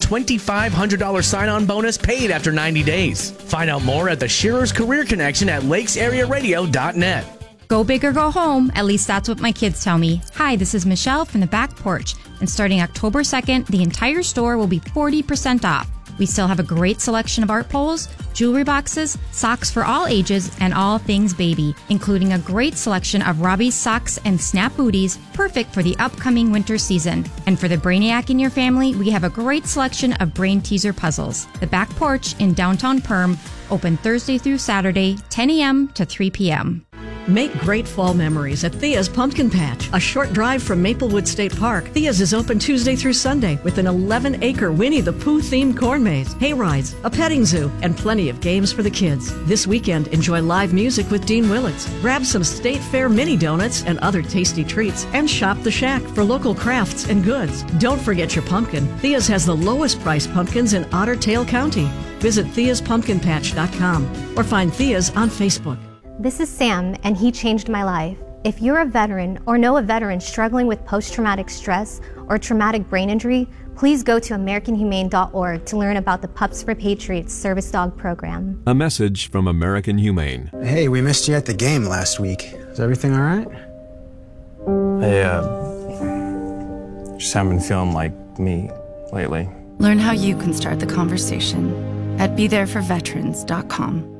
$2,500 sign-on bonus paid after 90 days. Find out more at the Shearer's Career Connection at lakesarearadio.net. Go big or go home. At least that's what my kids tell me. Hi, this is Michelle from the Back Porch. And starting October 2nd, the entire store will be 40% off. We still have a great selection of art poles, jewelry boxes, socks for all ages, and all things baby, including a great selection of Robbie's socks and Snap booties, perfect for the upcoming winter season. And for the Brainiac in your family, we have a great selection of Brain Teaser puzzles. The Back Porch in downtown Perm, open Thursday through Saturday, 10 a.m. to 3 p.m. Make great fall memories at Thea's Pumpkin Patch, a short drive from Maplewood State Park. Thea's is open Tuesday through Sunday with an 11-acre Winnie the Pooh-themed corn maze, hay rides, a petting zoo, and plenty of games for the kids. This weekend, enjoy live music with Dean Willits. Grab some State Fair mini donuts and other tasty treats, and shop the Shack for local crafts and goods. Don't forget your pumpkin. Thea's has the lowest priced pumpkins in Otter Tail County. Visit theaspumpkinpatch.com or find Thea's on Facebook. This is Sam, and he changed my life. If you're a veteran or know a veteran struggling with post-traumatic stress or traumatic brain injury, please go to AmericanHumane.org to learn about the Pups for Patriots service dog program. A message from American Humane. Hey, we missed you at the game last week. Is everything all right? I just haven't been feeling like me lately. Learn how you can start the conversation at BeThereForVeterans.com.